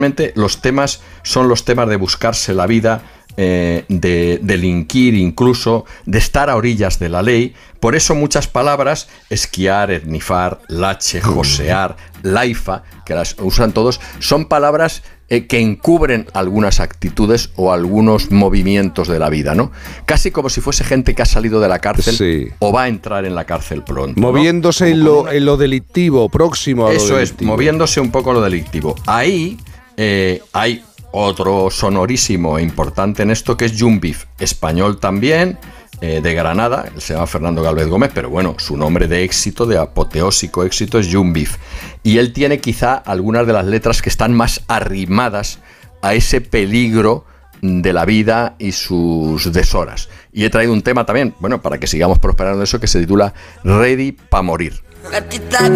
Los temas son los temas de buscarse la vida, de delinquir incluso, de estar a orillas de la ley. Por eso muchas palabras, esquiar, etnifar, lache, josear, laifa, que las usan todos, son palabras que encubren algunas actitudes o algunos movimientos de la vida, ¿no? Casi como si fuese gente que ha salido de la cárcel, sí, o va a entrar en la cárcel pronto, moviéndose, ¿no? en lo delictivo, próximo a lo delictivo. Eso es, moviéndose un poco lo delictivo. Ahí hay otro sonorísimo e importante en esto, que es Jumbif, español también, de Granada. Él se llama Fernando Gálvez Gómez, pero bueno, su nombre de éxito, de apoteósico éxito, es Jumbif. Y él tiene quizá algunas de las letras que están más arrimadas a ese peligro de la vida y sus deshoras. Y he traído un tema también, bueno, para que sigamos prosperando eso, que se titula Ready pa' morir.